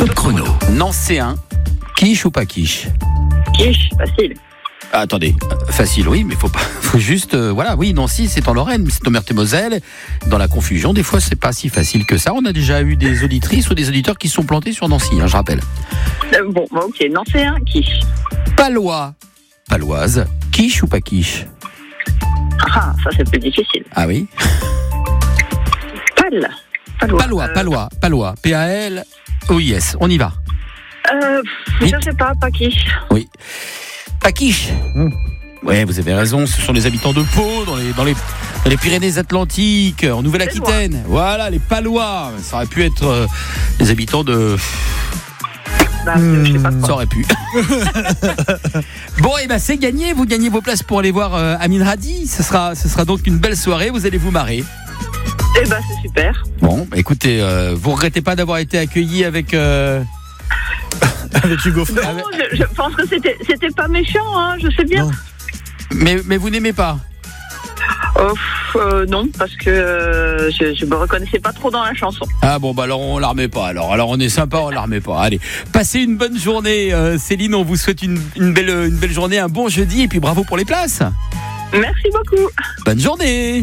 Top chrono. Nancéen, quiche ou pas quiche? Quiche, facile. Ah, attendez, facile, oui, mais faut juste, oui, Nancy, c'est en Lorraine, c'est en Meurthe-et-Moselle. Dans la confusion, des fois, c'est pas si facile que ça. On a déjà eu des auditrices ou des auditeurs qui se sont plantés sur Nancy, je rappelle. Ok, Nancéen, quiche. Palois, paloise, quiche ou pas quiche? Ah, ça c'est plus difficile. Ah oui? Palois, P-A-L-O-I-S, on y va. Je sais pas quiche. Oui. Pas quiche. Ouais, vous avez raison, ce sont les habitants de Pau, dans les Pyrénées-Atlantiques, en Nouvelle-Aquitaine. Voilà, les Palois. Ça aurait pu être les habitants de... Je sais pas quoi. Ça aurait pu. Bon, et c'est gagné. Vous gagnez vos places pour aller voir Amin Hadi. Ce sera donc une belle soirée. Vous allez vous marrer. C'est super. Bon, écoutez, vous regrettez pas d'avoir été accueilli avec Hugo Frey. Non, je pense que c'était pas méchant, hein, je sais bien. Non. Mais vous n'aimez pas? Non, parce que je me reconnaissais pas trop dans la chanson. Ah bon, alors on la remet pas. Alors on est sympa, on la remet pas. Allez, passez une bonne journée, Céline. On vous souhaite une belle journée, un bon jeudi, et puis bravo pour les places. Merci beaucoup. Bonne journée.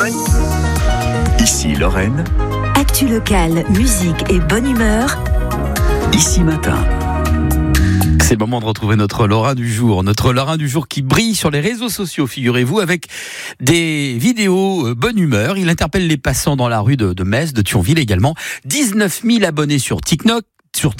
Ici Lorraine. Actu locale, musique et bonne humeur. Ici Matin. C'est le moment de retrouver notre Lorrain du jour. Notre Lorrain du jour qui brille sur les réseaux sociaux, figurez-vous, avec des vidéos bonne humeur. Il interpelle les passants dans la rue de Metz, de Thionville également. 19 000 abonnés sur TikTok, sur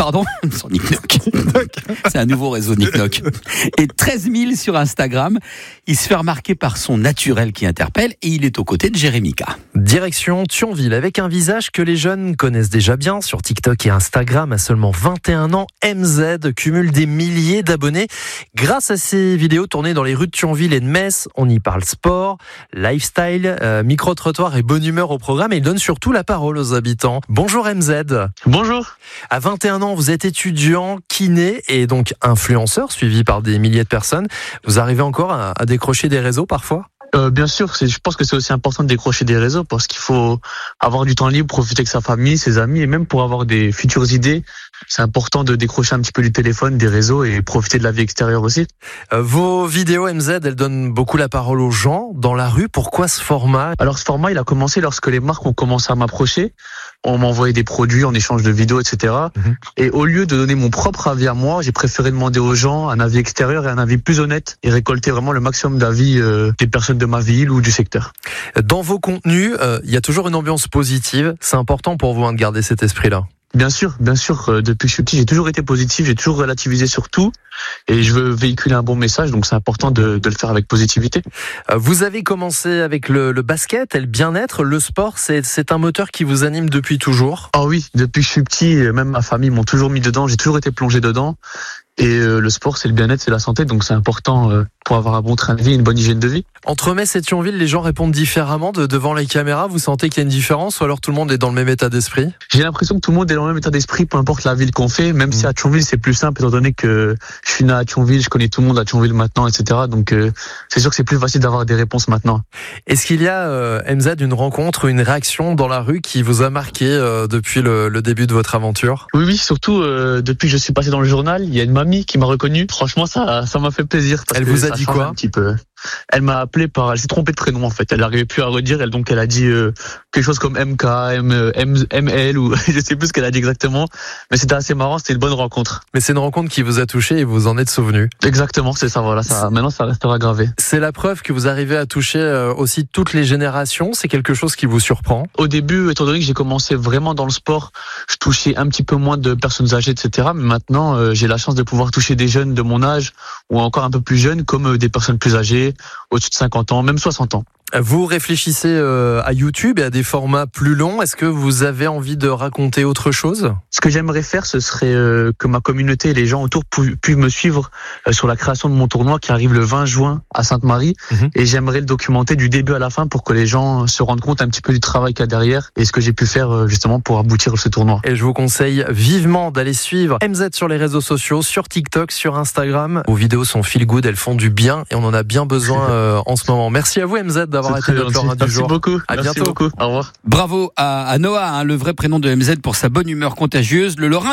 TikTok. C'est un nouveau réseau TikTok. Et 13 000 sur Instagram. Il se fait remarquer par son naturel qui interpelle, et il est aux côtés de Jérémika. Direction Thionville, avec un visage que les jeunes connaissent déjà bien sur TikTok et Instagram. À seulement 21 ans, MZ cumule des milliers d'abonnés. Grâce à ses vidéos tournées dans les rues de Thionville et de Metz, on y parle sport, lifestyle, micro-trottoir et bonne humeur au programme. Et il donne surtout la parole aux habitants. Bonjour MZ. Bonjour. À 21 ans, vous êtes étudiant, kiné et donc influenceur, suivi par des milliers de personnes. Vous arrivez encore à décrocher des réseaux parfois ? Bien sûr, je pense que c'est aussi important de décrocher des réseaux parce qu'il faut avoir du temps libre, profiter avec sa famille, ses amis, et même pour avoir des futures idées, c'est important de décrocher un petit peu du téléphone, des réseaux et profiter de la vie extérieure aussi. Vos vidéos MZ, elles donnent beaucoup la parole aux gens dans la rue. Pourquoi ce format ? Alors ce format, il a commencé lorsque les marques ont commencé à m'approcher. On m'envoyait des produits en échange de vidéos, etc. Et au lieu de donner mon propre avis à moi, j'ai préféré demander aux gens un avis extérieur et un avis plus honnête et récolter vraiment le maximum d'avis des personnes de ma ville ou du secteur. Dans vos contenus, il y a toujours une ambiance positive. C'est important pour vous de garder cet esprit-là. Bien sûr. Depuis que je suis petit, j'ai toujours été positif, j'ai toujours relativisé sur tout et je veux véhiculer un bon message, donc c'est important de le faire avec positivité. Vous avez commencé avec le basket et le bien-être. Le sport, c'est un moteur qui vous anime depuis toujours ? Ah oui, depuis que je suis petit, même ma famille m'ont toujours mis dedans, j'ai toujours été plongé dedans. Et le sport, c'est le bien-être, c'est la santé, donc c'est important pour avoir un bon train de vie, une bonne hygiène de vie. Entre Metz et Thionville, les gens répondent différemment devant les caméras. Vous sentez qu'il y a une différence ou alors tout le monde est dans le même état d'esprit ? J'ai l'impression que tout le monde est dans le même état d'esprit, peu importe la ville qu'on fait, même si à Thionville c'est plus simple, étant donné que je suis né à Thionville, je connais tout le monde à Thionville maintenant, etc. Donc c'est sûr que c'est plus facile d'avoir des réponses maintenant. Est-ce qu'il y a, MZ, une rencontre ou une réaction dans la rue qui vous a marqué depuis le début de votre aventure ? Oui, surtout depuis que je suis passé dans le journal, il y a une mamie qui m'a reconnu. Franchement, ça m'a fait plaisir. Elle vous a dit quoi ? Un petit peu. Elle m'a appelé elle s'est trompée de prénom en fait. Elle n'arrivait plus à redire. Elle a dit quelque chose comme MK, ML ou je sais plus ce qu'elle a dit exactement. Mais c'était assez marrant. C'était une bonne rencontre. Mais c'est une rencontre qui vous a touché et vous en êtes souvenu. Exactement, c'est ça. Voilà. Maintenant, ça restera gravé. C'est la preuve que vous arrivez à toucher aussi toutes les générations. C'est quelque chose qui vous surprend. Au début, étant donné que j'ai commencé vraiment dans le sport, je touchais un petit peu moins de personnes âgées, etc. Mais maintenant, j'ai la chance de pouvoir toucher des jeunes de mon âge ou encore un peu plus jeunes, comme des personnes plus âgées, au-dessus de 50 ans, même 60 ans. Vous réfléchissez à YouTube et à des formats plus longs. Est-ce que vous avez envie de raconter autre chose ? Ce que j'aimerais faire, ce serait que ma communauté et les gens autour puissent me suivre sur la création de mon tournoi qui arrive le 20 juin à Sainte-Marie. Et j'aimerais le documenter du début à la fin pour que les gens se rendent compte un petit peu du travail qu'il y a derrière et ce que j'ai pu faire justement pour aboutir à ce tournoi. Et je vous conseille vivement d'aller suivre MZ sur les réseaux sociaux, sur TikTok, sur Instagram. Vos vidéos sont feel good, elles font du bien et on en a bien besoin en ce moment. Merci à vous MZ d'avoir été notre Lorrain du jour. Merci beaucoup. Au revoir. Bravo à Noah, le vrai prénom de MZ, pour sa bonne humeur contagieuse. Le Lorrain